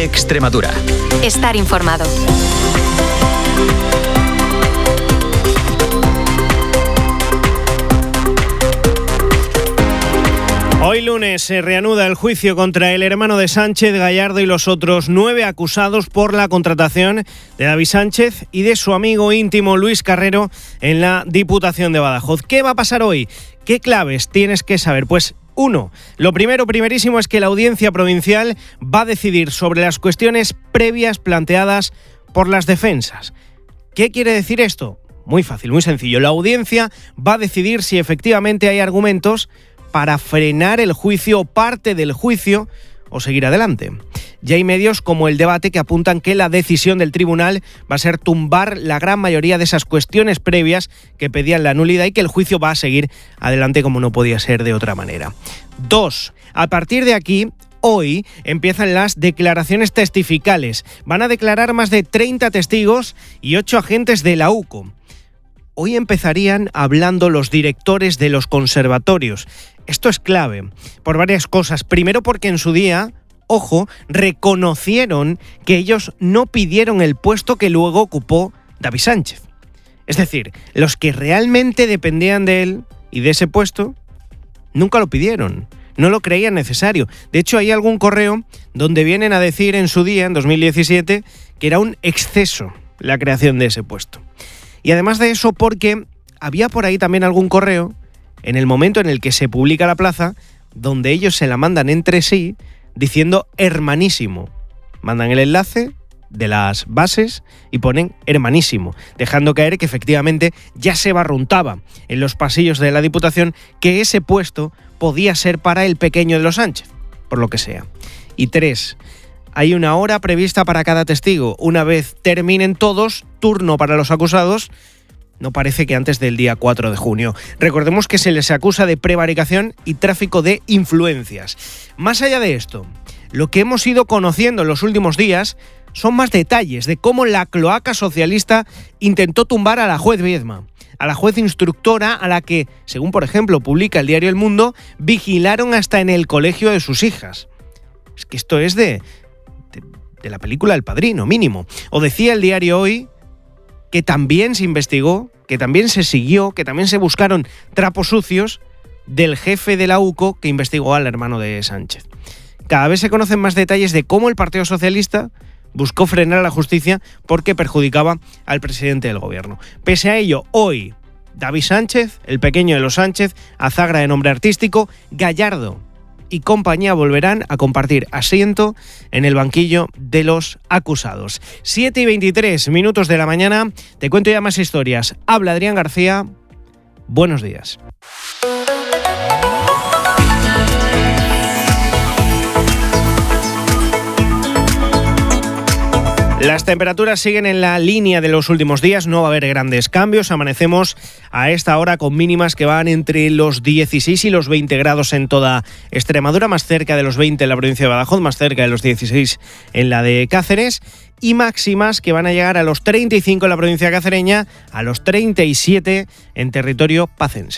Extremadura. Estar informado. Hoy lunes se reanuda el juicio contra el hermano de Sánchez, Gallardo y los otros 9 acusados por la contratación de David Sánchez y de su amigo íntimo Luis Carrero en la Diputación de Badajoz. ¿Qué va a pasar hoy? ¿Qué claves tienes que saber? Pues 1. Lo primerísimo es que la Audiencia Provincial va a decidir sobre las cuestiones previas planteadas por las defensas. ¿Qué quiere decir esto? Muy fácil, muy sencillo. La Audiencia va a decidir si efectivamente hay argumentos para frenar el juicio o parte del juicio o seguir adelante. Ya hay medios como El Debate que apuntan que la decisión del tribunal va a ser tumbar la gran mayoría de esas cuestiones previas que pedían la nulidad y que el juicio va a seguir adelante como no podía ser de otra manera. 2. A partir de aquí, hoy empiezan las declaraciones testificales. Van a declarar más de 30 testigos y 8 agentes de la UCO. Hoy empezarían hablando los directores de los conservatorios. Esto es clave por varias cosas. Primero porque en su día, ojo, reconocieron que ellos no pidieron el puesto que luego ocupó David Sánchez. Es decir, los que realmente dependían de él y de ese puesto, nunca lo pidieron. No lo creían necesario. De hecho, hay algún correo donde vienen a decir en su día, en 2017, que era un exceso la creación de ese puesto. Y además de eso, porque había por ahí también algún correo, en el momento en el que se publica la plaza, donde ellos se la mandan entre sí, diciendo hermanísimo. Mandan el enlace de las bases y ponen hermanísimo, dejando caer que efectivamente ya se barruntaba en los pasillos de la Diputación que ese puesto podía ser para el pequeño de los Sánchez, por lo que sea. Y 3. Hay una hora prevista para cada testigo. Una vez terminen todos, turno para los acusados. No parece que antes del día 4 de junio. Recordemos que se les acusa de prevaricación y tráfico de influencias. Más allá de esto, lo que hemos ido conociendo en los últimos días son más detalles de cómo la cloaca socialista intentó tumbar a la juez Viedma, a la juez instructora a la que, según por ejemplo publica el diario El Mundo, vigilaron hasta en el colegio de sus hijas. Es que esto es de la película El Padrino, mínimo. O decía el diario Hoy que también se investigó, que también se siguió, que también se buscaron trapos sucios del jefe de la UCO que investigó al hermano de Sánchez. Cada vez se conocen más detalles de cómo el Partido Socialista buscó frenar a la justicia porque perjudicaba al presidente del gobierno. Pese a ello, hoy, David Sánchez, el pequeño de los Sánchez, Azagra de nombre artístico, Gallardo y compañía volverán a compartir asiento en el banquillo de los acusados. 7:23 de la mañana, te cuento ya más historias. Habla Adrián García, buenos días. Las temperaturas siguen en la línea de los últimos días, no va a haber grandes cambios. Amanecemos a esta hora con mínimas que van entre los 16 y los 20 grados en toda Extremadura, más cerca de los 20 en la provincia de Badajoz, más cerca de los 16 en la de Cáceres, y máximas que van a llegar a los 35 en la provincia cacereña, a los 37 en territorio pacense.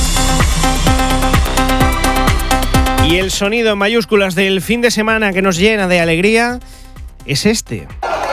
Y el sonido en mayúsculas del fin de semana que nos llena de alegría es este.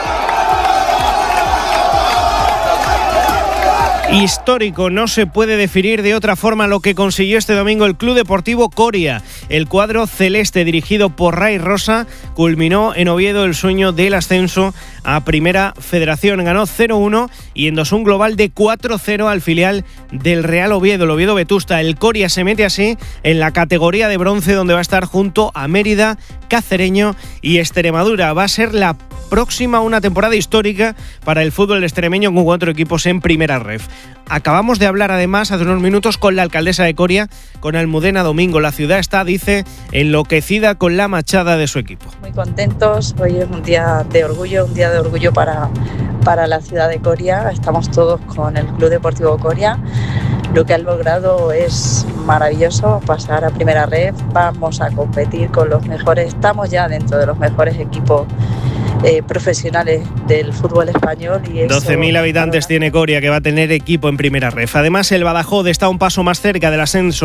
Histórico, no se puede definir de otra forma lo que consiguió este domingo el Club Deportivo Coria. El cuadro celeste dirigido por Ray Rosa culminó en Oviedo el sueño del ascenso a Primera Federación. Ganó 0-1 y endosó un global de 4-0 al filial del Real Oviedo, el Oviedo Vetusta. El Coria se mete así en la categoría de bronce, donde va a estar junto a Mérida, Cacereño y Extremadura. Va a ser la próxima una temporada histórica para el fútbol extremeño con 4 equipos en Primera Ref. Acabamos de hablar además hace unos minutos con la alcaldesa de Coria, con Almudena Domingo. La ciudad está, dice, enloquecida con la machada de su equipo. Muy contentos, hoy es un día de orgullo para la ciudad de Coria. Estamos todos con el Club Deportivo Coria. Lo que han logrado es maravilloso, pasar a Primera Ref, vamos a competir con los mejores, estamos ya dentro de los mejores equipos profesionales del fútbol español. 12.000 habitantes tiene Coria, que va a tener equipo en Primera Ref. Además, el Badajoz está un paso más cerca del ascenso